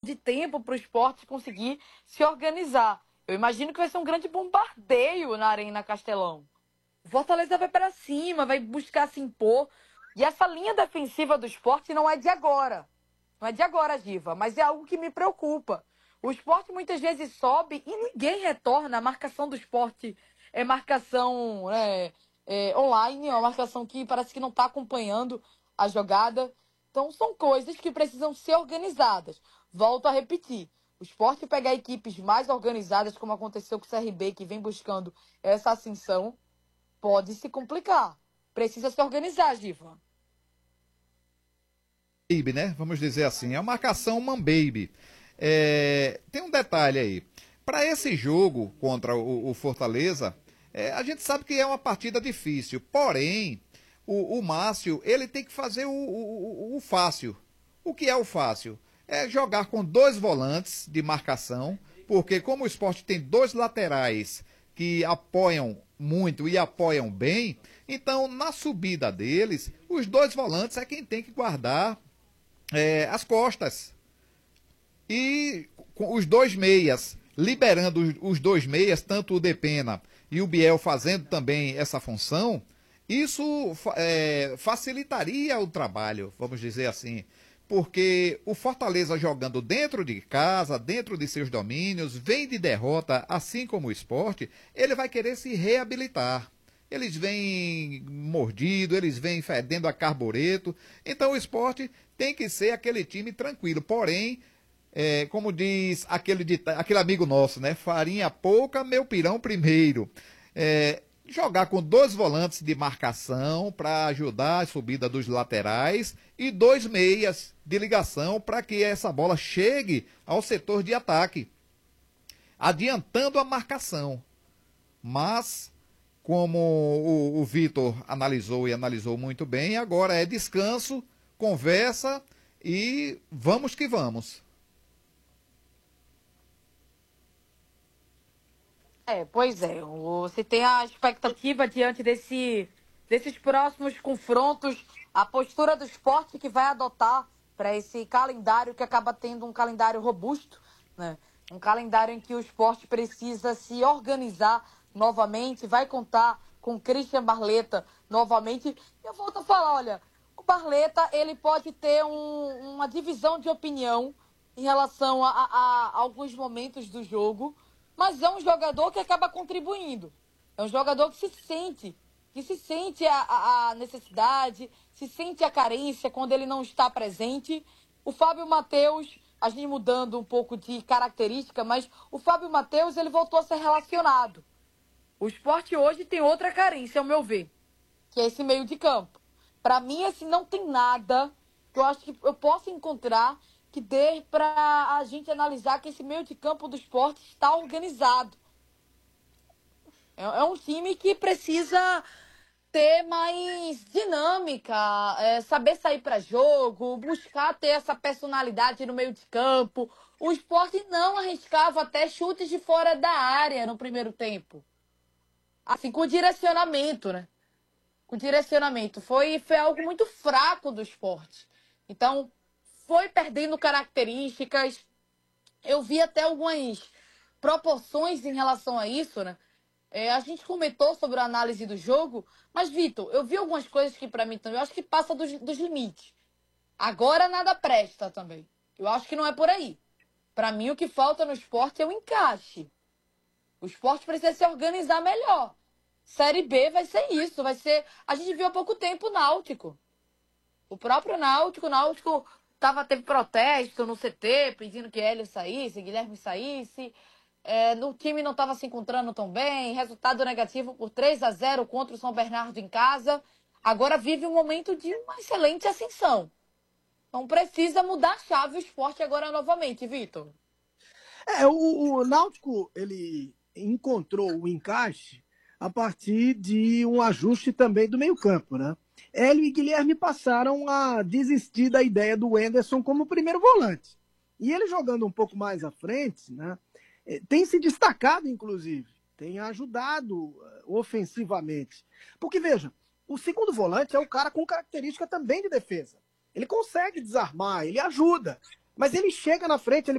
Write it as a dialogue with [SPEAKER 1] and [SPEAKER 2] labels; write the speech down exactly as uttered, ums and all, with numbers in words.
[SPEAKER 1] de tempo para o Sport conseguir se organizar. Eu imagino que vai ser um grande bombardeio na Arena Castelão. O Fortaleza vai para cima, vai buscar se impor. E essa linha defensiva do Sport não é de agora. Não é de agora, Giva, mas é algo que me preocupa. O Sport muitas vezes sobe e ninguém retorna. A marcação do Sport é marcação é, é, online, é uma marcação que parece que não está acompanhando a jogada. Então são coisas que precisam ser organizadas. Volto a repetir. O Sport pegar equipes mais organizadas, como aconteceu com o C R B, que vem buscando essa ascensão, pode se complicar. Precisa se organizar, Giva.
[SPEAKER 2] Baby, né? Vamos dizer assim. É a marcação man baby. É... Tem um detalhe aí. Para esse jogo contra o, o Fortaleza, é, a gente sabe que é uma partida difícil. Porém, o, o Márcio, ele tem que fazer o, o, o fácil. O que é o fácil? É jogar com dois volantes de marcação, porque como o Sport tem dois laterais que apoiam muito e apoiam bem, então na subida deles, os dois volantes é quem tem que guardar é, as costas. E com os dois meias, liberando os, os dois meias, tanto o Depena e o Biel fazendo também essa função, isso é, facilitaria o trabalho, vamos dizer assim. Porque o Fortaleza jogando dentro de casa, dentro de seus domínios, vem de derrota, assim como o Sport, ele vai querer se reabilitar. Eles vêm mordido, eles vêm fedendo a carbureto. Então o Sport tem que ser aquele time tranquilo. Porém, é, como diz aquele, aquele amigo nosso, né? Farinha pouca, meu pirão primeiro. É, jogar com dois volantes de marcação para ajudar a subida dos laterais e dois meias de ligação para que essa bola chegue ao setor de ataque, adiantando a marcação. Mas, como o, o Vitor analisou e analisou muito bem, agora é descanso, conversa e vamos que vamos.
[SPEAKER 1] É, pois é. Você tem a expectativa diante desse, desses próximos confrontos, a postura do Sport que vai adotar para esse calendário que acaba tendo um calendário robusto, né? Um calendário em que o Sport precisa se organizar novamente, vai contar com o Christian Barleta novamente. Eu volto a falar, olha, o Barleta ele pode ter um, uma divisão de opinião em relação a, a, a alguns momentos do jogo, mas é um jogador que acaba contribuindo. É um jogador que se sente, que se sente a, a, a necessidade, se sente a carência quando ele não está presente. O Fábio Matheus, a gente mudando um pouco de característica, mas o Fábio Matheus, ele voltou a ser relacionado. O Sport hoje tem outra carência, ao meu ver, que é esse meio de campo. Para mim, assim, não tem nada que eu acho que eu possa encontrar que dê para a gente analisar que esse meio de campo do Sport está organizado. É, é um time que precisa ter mais dinâmica, é, saber sair para jogo, buscar ter essa personalidade no meio de campo. O Sport não arriscava até chutes de fora da área no primeiro tempo. Assim, com direcionamento, né? Com direcionamento. Foi, foi algo muito fraco do Sport. Então, foi perdendo características. Eu vi até algumas proporções em relação a isso, né? É, a gente comentou sobre a análise do jogo, mas, Vitor, eu vi algumas coisas que, para mim, também, eu acho que passa dos, dos limites. Agora nada presta também. Eu acho que não é por aí. Para mim, o que falta no Sport é o encaixe. O Sport precisa se organizar melhor. Série B vai ser isso, vai ser... A gente viu há pouco tempo o Náutico. O próprio Náutico, o Náutico tava, teve protesto no C T, pedindo que Hélio saísse, Guilherme saísse. É, no time não estava se encontrando tão bem. Resultado negativo por três a zero contra o São Bernardo em casa. Agora vive um momento de uma excelente ascensão. Então precisa mudar a chave o Sport agora novamente, Vitor.
[SPEAKER 3] É, o, o Náutico, ele encontrou o encaixe a partir de um ajuste também do meio-campo, né? Hélio e Guilherme passaram a desistir da ideia do Wenderson como primeiro volante. E ele jogando um pouco mais à frente, né? Tem se destacado, inclusive, tem ajudado ofensivamente. Porque, veja, o segundo volante é o cara com característica também de defesa. Ele consegue desarmar, ele ajuda, mas ele chega na frente, ele